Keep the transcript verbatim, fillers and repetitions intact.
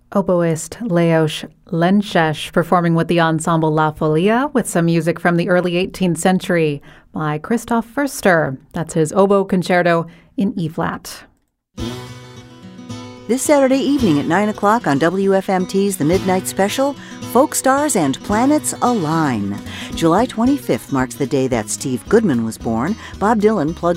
Oboist Leos Lenchesh performing with the ensemble La Folia with some music from the early eighteenth century by Christoph Förster. That's his oboe concerto in E-flat. This Saturday evening at nine o'clock on W F M T's The Midnight Special, Folk Stars and Planets Align. July twenty-fifth marks the day that Steve Goodman was born. Bob Dylan plugged